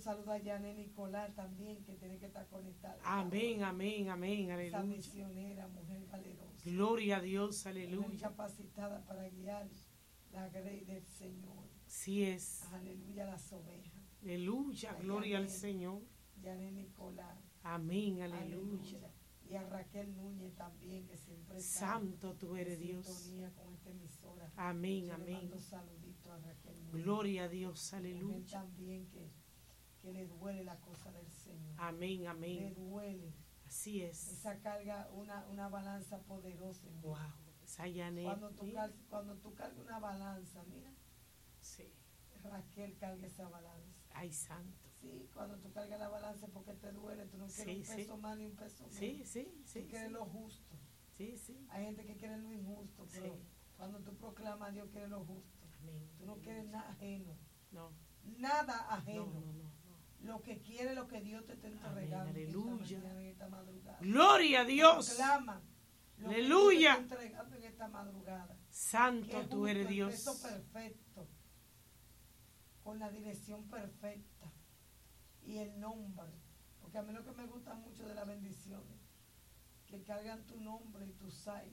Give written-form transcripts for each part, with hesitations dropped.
saludo a Janet Nicolás también, que tiene que estar conectada. Amén, amén, amén, Esa aleluya. misionera, mujer valerosa. Gloria a Dios, Mujer aleluya. capacitada para guiar la grey del Señor. Sí es. Aleluya, las ovejas. Aleluya, gloria al Señor. Janet Nicolás. Amén, aleluya. Y a Raquel Núñez también, que siempre está Santo tú eres en Dios. sintonía con esta emisora. Amén, Yo le amén. mando saludito a Raquel Núñez. Gloria a Dios, Mujer aleluya. también que le duele la cosa del Señor. Amén, Le amén. duele. Así es. Esa carga una balanza poderosa. En Wow, esa Janet. Cuando tú cargas una balanza, mira, Sí. Raquel carga esa balanza. Ay, santo. Sí, cuando tú cargas la balanza es porque te duele, tú no quieres Sí, un peso sí. más ni un peso menos. Sí, sí, sí. Tú quieres lo justo. Sí, sí. Hay gente que quiere lo injusto, pero Sí. cuando tú proclamas, Dios quiere lo justo. Amén. Tú no quieres nada ajeno. No, Nada no, ajeno. no. Lo que quiere, lo que Dios te está Amén, entregando. aleluya. En esta madrugada. Gloria a Dios. Proclama lo Aleluya. que Dios te está entregando en esta madrugada. Que Santo es tú justo, eres el Dios. peso perfecto, con la dirección perfecta y el nombre. Porque a mí lo que me gusta mucho de las bendiciones, que cargan tu nombre y tu sai.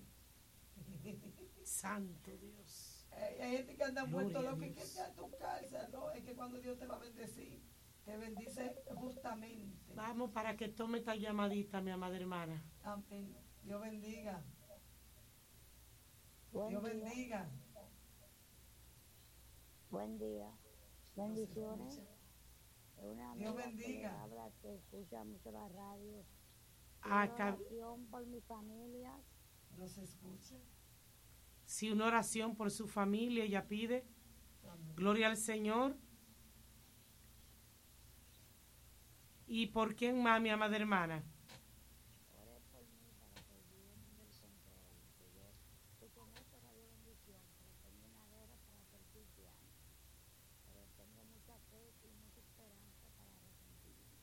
Santo Dios. Hay gente que anda Gloria muerto a loco y Dios. que ya tu casa, no, es que cuando Dios te va a bendecir, te bendice justamente. Vamos para que tome esta llamadita, mi amada hermana. Amén. Dios bendiga. Buen Dios día. bendiga. Buen día. Bendiciones. Es una Dios amiga bendiga. que le habla, que escucha mucho la radio. Acá, Oración por mi familia. No se escucha. sí, una oración por su familia, ella pide. Amén. Gloria al Señor. ¿Y por quién más, mi amada hermana? Ore por mí para que olviden del control. Que yo escucho mucho Radio Bendición, pero tengo una guerra para ser cristiana. Pero tengo mucha fe y mucha esperanza para arrepentirme.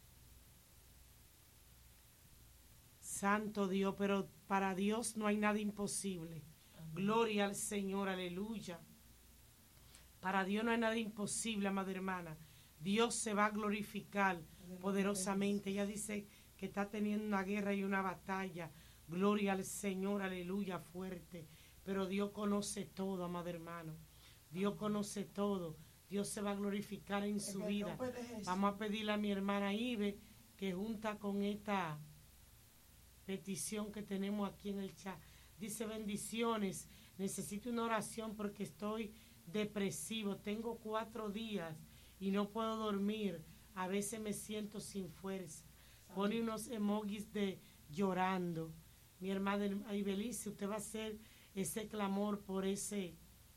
Santo Dios, pero para Dios no hay nada imposible. Gloria al Señor, aleluya. Para Dios no hay nada imposible, amada hermana. Dios se va a glorificar poderosamente. Ella dice que está teniendo una guerra y una batalla. Gloria al Señor, aleluya, fuerte. Pero Dios conoce todo, amado hermano. Dios conoce todo. Dios se va a glorificar en su vida. Vamos a pedirle a mi hermana Ibe que junta con esta petición que tenemos aquí en el chat. Dice: bendiciones, necesito una oración porque estoy depresivo, tengo 4 días y no puedo dormir, a veces me siento sin fuerza. Pone unos emojis de llorando. Mi hermana Ibelice, usted va a hacer ese clamor por ese,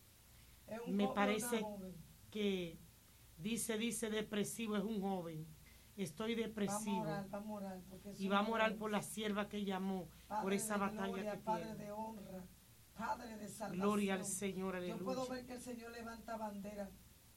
Es un me joven, parece una joven. que dice depresivo, es un joven. Estoy depresivo. Vamos a orar, porque es Y una vamos a orar joven. por la sierva que llamó, por Padre esa de batalla gloria, que Padre tiene. de honra, Padre de salvación. Gloria al Señor, Yo puedo aleluya. ver que el Señor levanta bandera.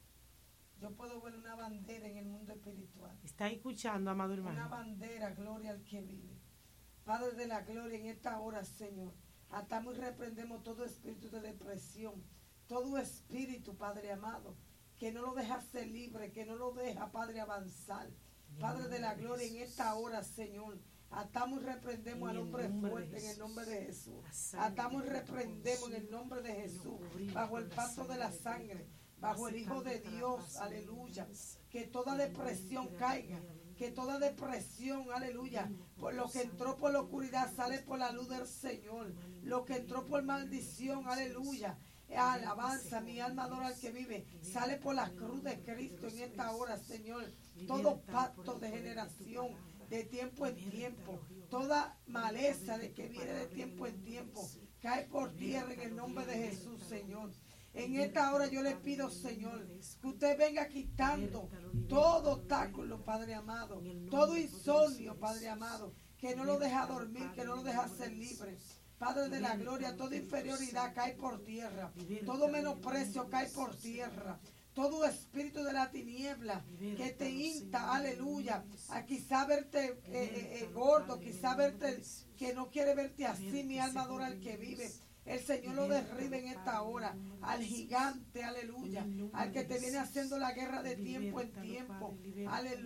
Yo puedo ver una bandera en el mundo espiritual. ¿Está escuchando, amado Una hermano? bandera, gloria al que vive. Padre de la gloria, en esta hora, Señor, atamos y reprendemos todo espíritu de depresión, todo espíritu, Padre amado, que no lo deja ser libre, que no lo deja, Padre, avanzar. Padre de la gloria, en esta hora, Señor, atamos y reprendemos al hombre fuerte en el nombre de Jesús. Atamos y reprendemos en el nombre de Jesús, bajo el pacto de la sangre, bajo el Hijo de Dios, aleluya. Que toda depresión caiga, que toda depresión, aleluya, por lo que entró por la oscuridad sale por la luz del Señor. Lo que entró por maldición, aleluya. Alabanza, mi alma adora al que vive. Sale por la cruz de Cristo en esta hora, Señor. Todo pacto de generación, de tiempo en tiempo, toda maleza de que viene de tiempo en tiempo, cae por tierra en el nombre de Jesús, Señor. En esta hora yo le pido, Señor, que usted venga quitando todo obstáculo, Padre amado, todo insomnio, Padre amado, que no lo deja dormir, que no lo deja ser libre. Padre de la gloria, toda inferioridad cae por tierra, todo menosprecio cae por tierra, todo espíritu de la tiniebla que te insta, aleluya, a quizá verte gordo, quizá verte que no quiere verte así, mi alma adora al que vive. El Señor lo derribe en esta hora, al gigante, aleluya, al que te viene haciendo la guerra de tiempo en tiempo, aleluya.